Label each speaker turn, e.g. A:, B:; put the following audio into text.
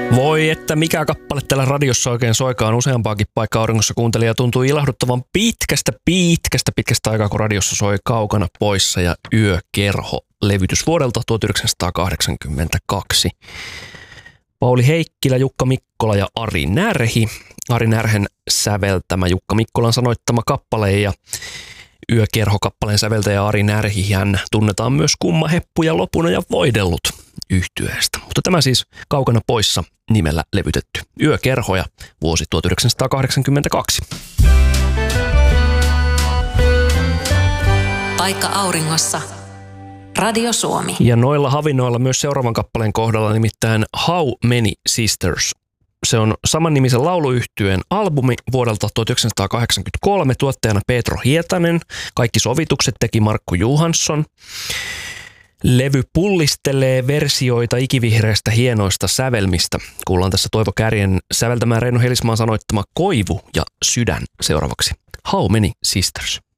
A: Voi, että mikä kappale täällä radiossa oikein soikaan useampaakin paikkaa auringossa kuuntelija tuntuu ilahduttavan pitkästä aikaa, kun radiossa soi Kaukana poissa ja Yökerho -levytys vuodelta 1982. Pauli Heikkilä, Jukka Mikkola ja Ari Närhi. Ari Närhen säveltämä, Jukka Mikkolan sanoittama kappale ja Yökerho-kappaleen säveltäjä Ari Närhi, hän tunnetaan myös Kumma, Heppu ja Lopuna ja Voidellut -yhtyeestä. Mutta tämä siis Kaukana poissa nimellä levytetty Yökerho ja vuosi 1982.
B: Paikka auringossa. Radio Suomi.
A: Ja noilla havinoilla myös seuraavan kappaleen kohdalla, nimittäin How Many Sisters. Se on samannimisen lauluyhtyeen albumi vuodelta 1983, tuottajana Petro Hietanen. Kaikki sovitukset teki Markku Johansson. Levy pullistelee versioita ikivihreistä hienoista sävelmistä. Kuullaan tässä Toivo Kärjen säveltämään Reino Helismaan sanoittama Koivu ja Sydän seuraavaksi. How Many Sisters?